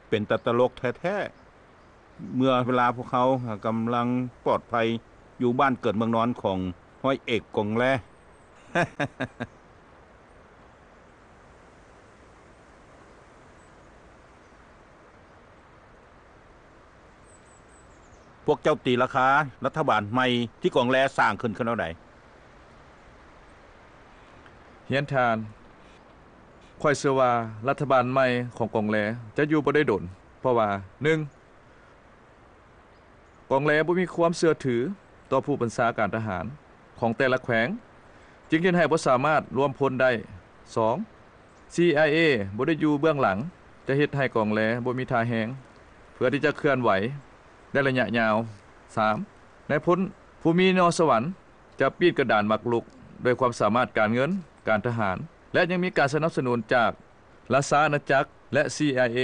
เป็นตลกแท้ๆเมื่อเวลาพวกเขากำลังปลอดภัยอยู่บ้านเกิดเมืองนอนของห้อยเอกกงแล พวกเจ้าตีราคารัฐบาลใหม่ที่กองแลสร้างขึ้นเท่าใดเฮียนทานค่อยเชื่อว่ารัฐบาลใหม่ของกองแลจะอยู่บ่ได้ดนเพราะว่า1กองแลบ่มีความเชื่อถือต่อผู้บัญชาการทหารของแต่ละแขวงจึงเฮ็ดให้บ่สามารถรวมพลได้2 CIA บ่ได้อยู่เบื้องหลังจะเฮ็ดให้กองแลบ่มีท่าแฮงเพื่อที่จะเคลื่อนไหวในระยะยาว3นายพลผู้มีนสวรรค์จะปีดกระดานมักลุกด้วยความสามารถการเงินการทหารและยังมีการสนับสนุนจากรัฐอาณาจักรและ CIA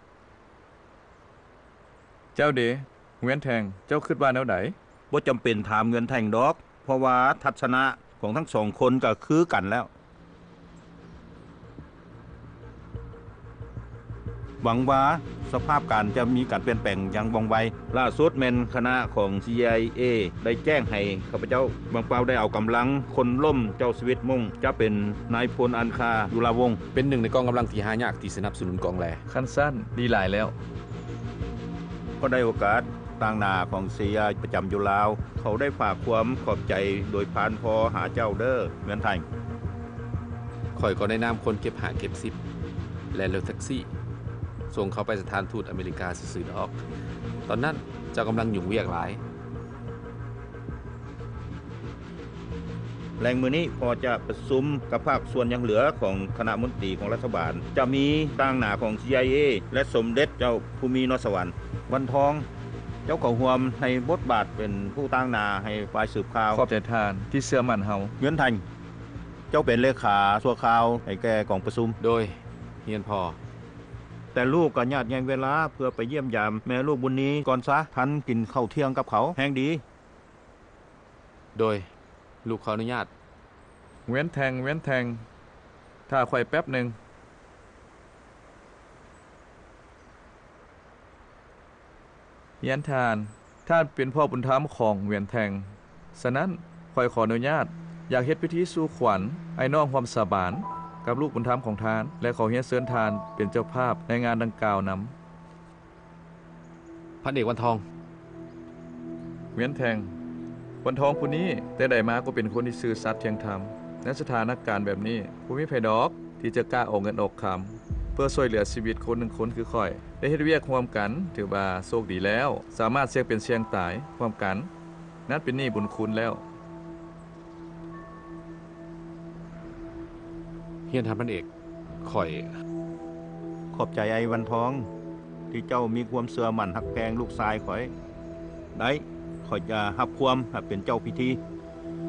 เจ้าเดเวียนแทงเจ้าคิดว่าแนวใดบ่จำเป็นถามเงินแท่งดอกเพราะว่าทัศนะของทั้งสองคนก็คือกันแล้วหวังว่าสภาพการจะมีการเปลี่ยนแปลงอย่างว่องไวล่าสุดแม่นคณะของ CIA ได้แจ้งให้ข้าพเจ้าบางเปาได้เอากำลังคนล่มเจ้าสวิตมุ่งจะเป็นนายพลอันคายุลาวงศ์เป็นหนึ่งในกองกำลังที่หายากที่สนับสนุนกองแลขั้นสั้นดีหลายแล้วก็ได้โอกาสต่างหน้าของ CIA ประจำอยู่ลาวเขาได้ฝากความขอบใจโดยผ่านพอหาเจ้าเด้อเงินไทยข่อยก็ได้นามคนเก็บหาเก็บซิปและรถแท็กซี่ส่งเขาไปสถานทูตอเมริกาซื่อๆดอกตอนนั้นเจ้ากำลังยุ่งเวียกหลายแรงมือนี้พอจะประชุมกับภาคส่วนยังเหลือของคณะมนตรีของรัฐบาลจะมีต่างหน้าของ CIA และสมเด็จเจ้าภูมินพสวรรค์วันทองเจ้าของห่วมในบทบาทเป็นผู้ต่างหน้าให้ฝ่ายสืบข่าวขอบใจทานที่เชื่อมั่นเฮาเงินทันเจ้าเป็นเลขาชั่วคราวให้แก่กองประชุมโดยเฮียนพอแต่ลูกก็ญาติแย่งเวลาเพื่อไปเยี่ยมยามแม่ลูกบุญนี้ก่อนซะทันกินข้าวเที่ยงกับเขาแห้งดีโดยลูกขออนุญาตเว้นแทงถ้าข่อยแป๊บนึงเฮียนทานท่านเป็นพ่อบุญธรรมของเวียนแทงฉะนั้นข่อยขออนุญาตอยากเฮ็ดพิธีสู่ขวัญไอ้น้องความสาบานกับลูกบุญธรรมของทานและขอเฮียนเชิญทานเป็นเจ้าภาพในงานดังกล่าวนําพันเอกวันทองเวียนแทงวันทองผู้นี้แต่ใดมาก็เป็นคนที่ซื่อสัตย์เที่ยงธรรมในสถานการณ์แบบนี้ผู้มีไผดอกที่จะกล้าออกเงินออกคำเพื่อช่วยเหลือชีวิตคนหนึ่งคนคือข่อยได้เฮ็ดเวียกร่วมกันถือว่าโชคดีแล้วสามารถเสี่ยงเป็นเสี่ยงตายร่วมกันนั่นเป็นหนี้บุญคุณแล้วเฮียนทานพันเอกข่อยขอบใจไอ้วันทองที่เจ้ามีความเชื่อมั่นฮักแพงลูกชายข่อยได้ข่อยจะรับความเป็นเจ้าพิธี